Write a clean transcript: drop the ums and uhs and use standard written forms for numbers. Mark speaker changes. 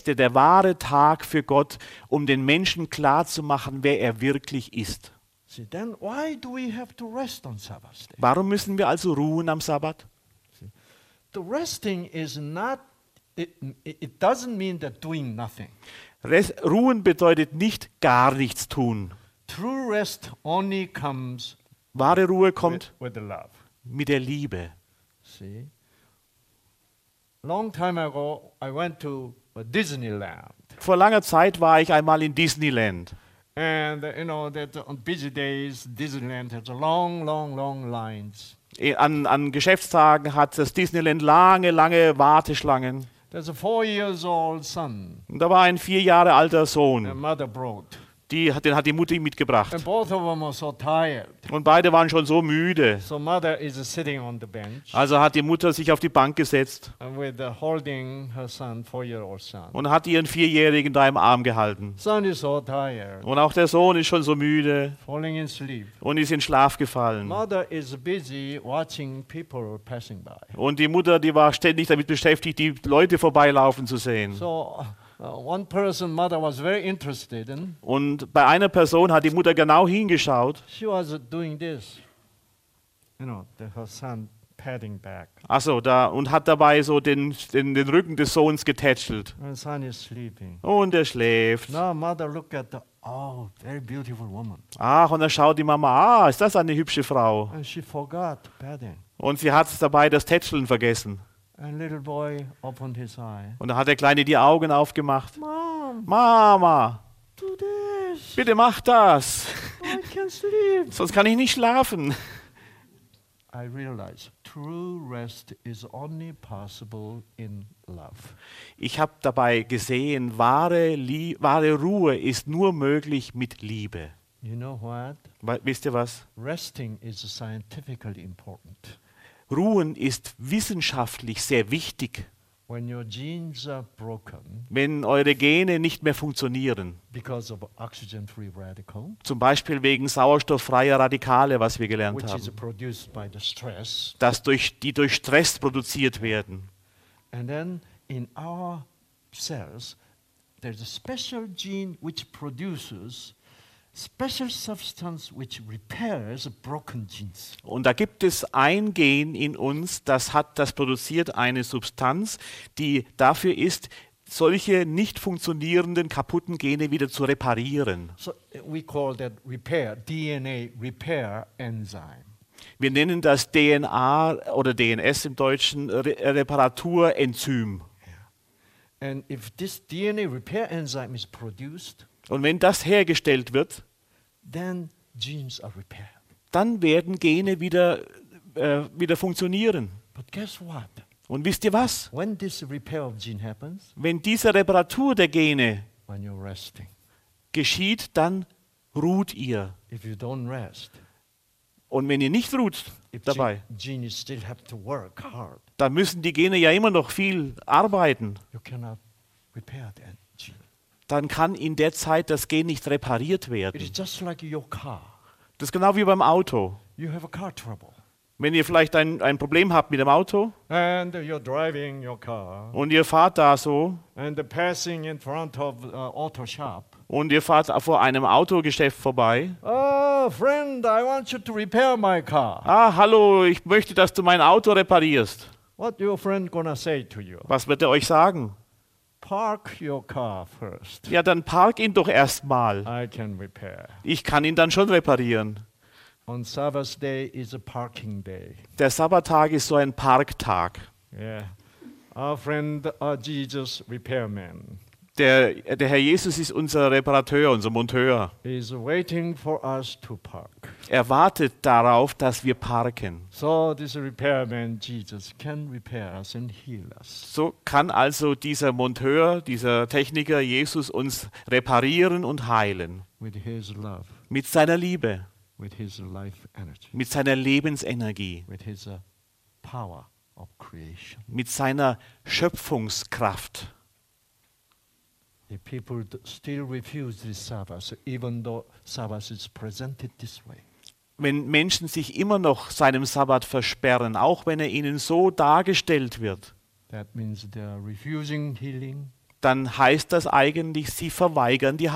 Speaker 1: echte, der wahre Tag für Gott, um den Menschen klarzumachen, wer er wirklich ist.
Speaker 2: See, then why do we have to rest on Sabbath day?
Speaker 1: Warum müssen wir also ruhen am Sabbat?
Speaker 2: The resting is not, it doesn't mean that doing nothing.
Speaker 1: Ruhen bedeutet nicht gar nichts tun.
Speaker 2: True rest only comes
Speaker 1: Wahre Ruhe kommt
Speaker 2: with the love.
Speaker 1: mit der Liebe.
Speaker 2: See? Long time ago, I went to Disneyland.
Speaker 1: Vor langer Zeit war ich einmal in Disneyland.
Speaker 2: And you know that on busy days, Disneyland has long lines.
Speaker 1: An Geschäftstagen hat das Disneyland lange Warteschlangen.
Speaker 2: There's a 4-year-old son.
Speaker 1: Und da war ein 4 Jahre alter
Speaker 2: A
Speaker 1: Sohn.
Speaker 2: mother brought.
Speaker 1: Den hat die Mutter ihm mitgebracht.
Speaker 2: And both of them are so tired.
Speaker 1: Und beide waren schon so müde.
Speaker 2: So mother is sitting on the bench
Speaker 1: Also hat die Mutter sich auf die Bank gesetzt
Speaker 2: and with holding her son, 4-year-old son.
Speaker 1: und hat ihren 4-Jährigen da im Arm gehalten.
Speaker 2: Son is so tired,
Speaker 1: Und auch der Sohn ist schon so müde
Speaker 2: falling in sleep.
Speaker 1: und ist in Schlaf gefallen.
Speaker 2: Mother is busy watching people passing by.
Speaker 1: Und die Mutter, die war ständig damit beschäftigt, die Leute vorbeilaufen zu sehen.
Speaker 2: So one person mother was very interested in.
Speaker 1: Und bei einer Person hat die Mutter genau hingeschaut.
Speaker 2: She was doing this. You know, her son patting back.
Speaker 1: Achso, und hat dabei so den Rücken des Sohns getätschelt.
Speaker 2: And son is sleeping.
Speaker 1: Und er schläft.
Speaker 2: Now mother look at very beautiful woman.
Speaker 1: Ach, und dann schaut die Mama, ist das eine hübsche Frau?
Speaker 2: And she forgot patting.
Speaker 1: Und sie hat dabei das Tätscheln vergessen.
Speaker 2: And little boy opened his eye.
Speaker 1: Und dann hat der Kleine die Augen aufgemacht.
Speaker 2: Mom,
Speaker 1: Mama,
Speaker 2: do this.
Speaker 1: bitte mach das.
Speaker 2: I can't sleep.
Speaker 1: Sonst kann ich nicht schlafen.
Speaker 2: I realize true rest is only possible in love.
Speaker 1: Ich habe dabei gesehen, wahre Ruhe ist nur möglich mit Liebe.
Speaker 2: You know what?
Speaker 1: Wisst ihr was?
Speaker 2: Resting is scientifically important.
Speaker 1: Ruhen ist wissenschaftlich sehr wichtig.
Speaker 2: When your genes are broken
Speaker 1: Wenn eure Gene nicht mehr funktionieren,
Speaker 2: because of oxygen-free radical,
Speaker 1: zum Beispiel wegen sauerstofffreier Radikale, was wir gelernt
Speaker 2: which is
Speaker 1: haben,
Speaker 2: produced by the stress,
Speaker 1: die durch Stress produziert werden.
Speaker 2: and then in our cells, there's a special gene which produces special substance which repairs broken genes.
Speaker 1: Und da gibt es ein Gen in uns, das produziert eine Substanz, die dafür ist, solche nicht funktionierenden, kaputten Gene wieder zu reparieren.
Speaker 2: So we call that repair, DNA repair enzyme.
Speaker 1: Wir nennen das DNA oder DNS im Deutschen Reparaturenzym.
Speaker 2: And if this DNA repair enzyme is produced,
Speaker 1: Und wenn das hergestellt wird,
Speaker 2: then genes are repaired.
Speaker 1: dann werden Gene wieder funktionieren.
Speaker 2: But guess what?
Speaker 1: Und wisst ihr was?
Speaker 2: When this repair of gene happens,
Speaker 1: Wenn diese Reparatur der Gene
Speaker 2: when you're resting.
Speaker 1: geschieht, dann ruht ihr.
Speaker 2: If you don't rest,
Speaker 1: Und wenn ihr nicht ruht
Speaker 2: if
Speaker 1: dabei,
Speaker 2: genes still have to work hard,
Speaker 1: dann müssen die Gene ja immer noch viel arbeiten.
Speaker 2: you cannot repair that gene.
Speaker 1: Dann kann in der Zeit das Gen nicht repariert
Speaker 2: It
Speaker 1: werden.
Speaker 2: is just like your car.
Speaker 1: Das ist genau wie beim Auto.
Speaker 2: You have a car trouble.
Speaker 1: Wenn ihr vielleicht ein Problem habt mit dem Auto
Speaker 2: And you're driving your car
Speaker 1: und ihr fahrt da so
Speaker 2: and passing in front of auto shop.
Speaker 1: und ihr fahrt vor einem Autogeschäft vorbei.
Speaker 2: Oh, friend, I want you to repair my car.
Speaker 1: Ah, hallo, ich möchte, dass du mein Auto reparierst.
Speaker 2: What your friend gonna say to you?
Speaker 1: Was wird er euch sagen?
Speaker 2: Park your car first.
Speaker 1: Ja, dann park ihn doch erstmal.
Speaker 2: I can repair.
Speaker 1: Ich kann ihn dann schon reparieren.
Speaker 2: On Sabbath day is a parking day.
Speaker 1: Der Sabbattag ist so ein Parktag.
Speaker 2: Yeah. Our friend Jesus, repairman,
Speaker 1: Der Herr Jesus ist unser Reparateur, unser Monteur.
Speaker 2: is waiting for us to park.
Speaker 1: Er wartet darauf, dass wir parken.
Speaker 2: So this repairman, Jesus, can repair us and heal us.
Speaker 1: So kann also dieser Monteur, dieser Techniker Jesus uns reparieren und heilen.
Speaker 2: With his love,
Speaker 1: Mit seiner Liebe,
Speaker 2: with his life energy,
Speaker 1: mit seiner Lebensenergie,
Speaker 2: with his power of creation.
Speaker 1: mit seiner Schöpfungskraft.
Speaker 2: If people still refuse this Sabbath, even though Sabbath is presented this way,
Speaker 1: Wenn Menschen sich immer noch seinem Sabbat versperren, auch wenn er ihnen so dargestellt wird,
Speaker 2: that means they are refusing healing,
Speaker 1: dann heißt das eigentlich, sie verweigern die